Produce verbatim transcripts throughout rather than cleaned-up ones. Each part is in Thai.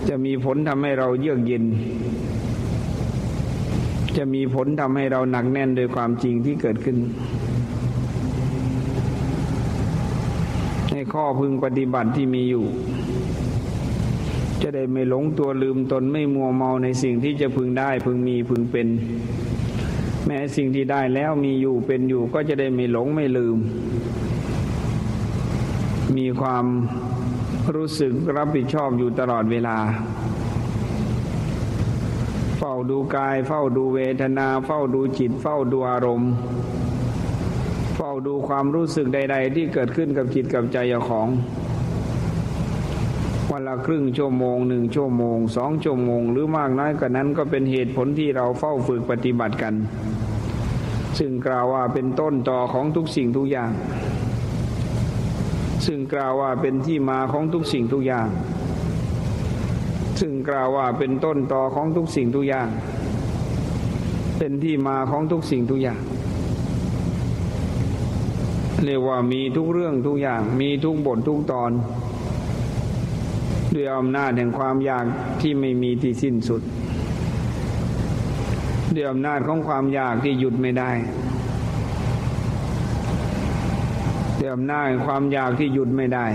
จะมีผลทำให้เราเยือกเย็นจะมีผลทำให้เราหนักแน่นโดยความจริงที่เกิดขึ้นในข้อพึงปฏิบัติที่มีอยู่จะได้ไม่หลงตัวลืมตนไม่มัวเมาในสิ่งที่จะพึงได้พึงมีพึงเป็นแม้สิ่งที่ได้แล้วมีอยู่เป็นอยู่ก็จะได้ไม่หลงไม่ลืมมีความรู้สึกรับผิดชอบอยู่ตลอดเวลาเฝ้าดูกายเฝ้าดูเวทนาเฝ้าดูจิตเฝ้าดูอารมณ์เฝ้าดูความรู้สึกใดๆที่เกิดขึ้นกับจิตกับใจของวันละครึ่งชั่วโมงหนึ่งชั่วโมงสองชั่วโมงหรือมากน้อยกว่านั้นก็เป็นเหตุผลที่เราเฝ้าฝึกปฏิบัติกันซึ่งกล่าวว่าเป็นต้นต่อของทุกสิ่งทุกอย่างซึ่งกล่าวว่าเป็นที่มาของทุกสิ่งทุกอย่างซึ่งกล่าวว่าเป็นต้นต่อของทุกสิ่งทุกอย่างเป็นที่มาของทุกสิ่งทุกอย่างเรียกว่ามีทุกเรื่องทุกอย่างมีทุกบททุกตอนด้วยอำนาจแห่งความอยากที่ไม่มีที่สิ้นสุดด้วยอำนาจของความอยากที่หยุดไม่ได้ด้วยอำนาจแห่งความอยากที่หยุดไม่ได้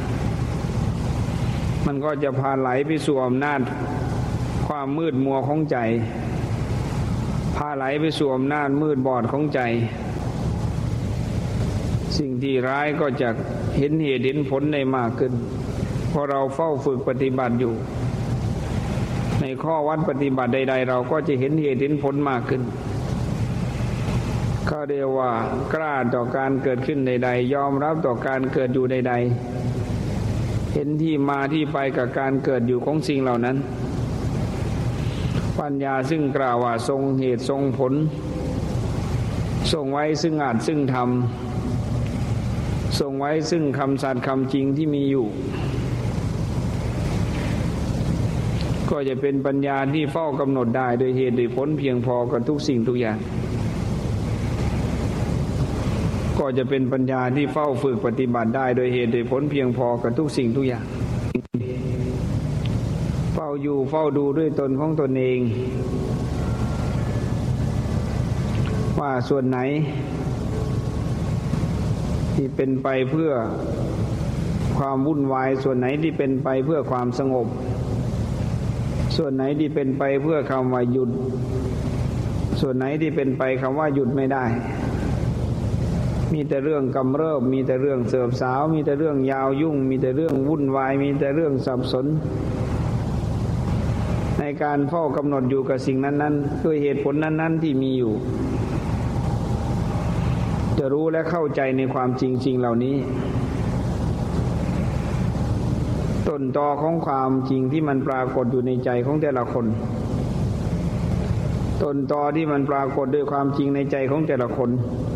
มันก็จะพาไหลไปสู่อำนาจความมืดมัวของใจพาไหลไปสู่อำนาจมืดบอดของใจสิ่งที่ร้ายก็จะเห็นเหตุเห็นผลได้มากขึ้นเพราะเราเฝ้าฝึกปฏิบัติอยู่ในข้อวัดปฏิบัติใดๆเราก็จะเห็นเหตุเห็นผลมากขึ้นเขาเรียกว่ากล้าต่อการเกิดขึ้นใดๆยอมรับต่อการเกิดอยู่ใดๆเห็นที่มาที่ไปกับการเกิดอยู่ของสิ่งเหล่านั้นปัญญาซึ่งกล่าวว่าทรงเหตุทรงผลทรงไว้ซึ่งอาจซึ่งธรรมทรงไว้ซึ่งคำสัตย์คำจริงที่มีอยู่ก็จะเป็นปัญญาที่เฝ้ากำหนดได้โดยเหตุโดยผลเพียงพอกับทุกสิ่งทุกอย่างก็จะเป็นปัญญาที่เฝ้าฝึกปฏิบัติได้โดยเหตุโดยผลเพียงพอกับทุกสิ่งทุกอย่างเฝ้าอยู่เฝ้าดูด้วยตนของตนเองว่าส่วนไหนที่เป็นไปเพื่อความวุ่นวายส่วนไหนที่เป็นไปเพื่อความสงบส่วนไหนที่เป็นไปเพื่อคำว่าหยุดส่วนไหนที่เป็นไปคำว่าหยุดไม่ได้มีแต่เรื่องกำเริบมีแต่เรื่องเสบสาวมีแต่เรื่องยาวยุ่งมีแต่เรื่องวุ่นวายมีแต่เรื่องสับสนในการเฝ้ากำหนดอยู่กับสิ่งนั้นๆด้วยเหตุผลนั้นๆที่มีอยู่จะรู้และเข้าใจในความจริงสิ่งเหล่านี้ต้นตอของความจริงที่มันปรากฏอยู่ในใจของแต่ละคนต้นตอที่มันปรากฏด้วยความจริงในใจของแต่ละคน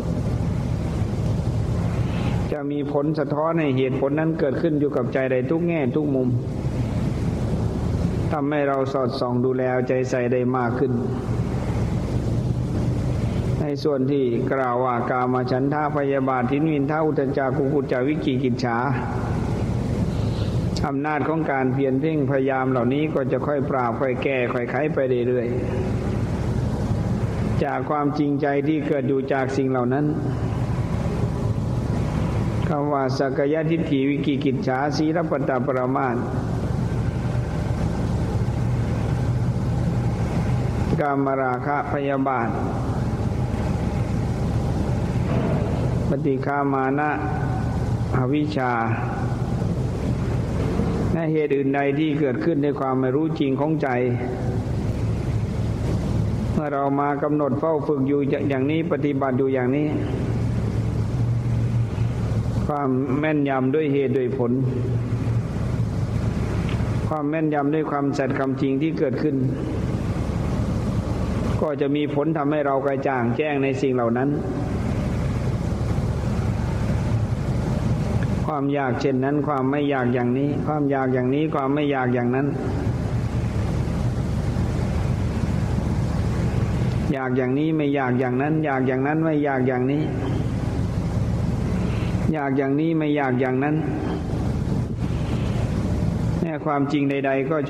จะมีผลสะท้อนให้เหตุผลนั้นเกิดขึ้นอยู่กับใจใดทุกแง่ทุกมุมทำให้เราสอดส่องดูแลใจใส่ได้มากขึ้นในส่วนที่กล่าวว่ากามฉันทะพยาบาททินวินทะอุทธัจจะกุกุจจะวิกิกิจฉาอำนาจของการเพียรเพ่งพยายามเหล่านี้ก็จะค่อยปราบค่อยแก้ค่อยไขไปเรื่อยๆจากความจริงใจที่เกิดอยู่จากสิ่งเหล่านั้นคำว่าสักกายทิฏฐิวิกิกิจฉาสีลปัตตปรมาสกามราคะพยาบาทปฏิฆามานะอวิชชาในเหตุอื่นใดที่เกิดขึ้นในความไม่รู้จริงของใจเมื่อเรามากำหนดเฝ้าฝึกอยู่อย่างนี้ปฏิบัติอยู่อย่างนี้ความแม่นยำด้วยเหตุด้วยผลความแม่นยำด้วยความสัตย์คำจริงที่เกิดขึ้นก็จะมีผลทำให้เรากระจ่างแจ้งในสิ่งเหล่านั้นความอยากเช่นนั้นความไม่อยากอย่างนี้ความอยากอย่างนี้ความไม่อยากอย่างนั้นอยากอย่างนี้ไม่อยากอย่างนั้นอยากอย่างนั้นไม่อยากอย่างนี้อยากอย่างนี้ไม่อยากอย่างนั้นแน่ความจริงใดๆก็